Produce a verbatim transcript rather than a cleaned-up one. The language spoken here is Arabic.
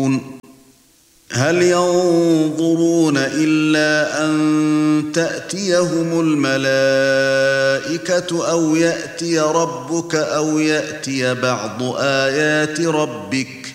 ينظرون هل ينظرون إلا أن تأتيهم الملائكة أو يأتي ربك أو يأتي بعض آيات ربك